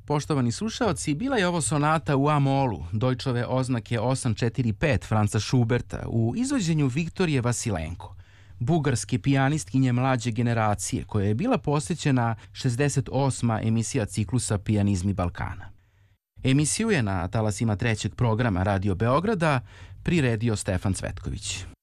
Poštovani slušaoci, bila je ovo sonata u A-molu, Deutschove oznake 845 Franca Schuberta u izvođenju Viktorije Vasilenko, bugarske pijanistkinje mlađe generacije, koja je bila posvećena 68. emisija ciklusa Pijanizmi Balkana. Emisiju je na talasima trećeg programa Radio Beograda priredio Stefan Cvetković.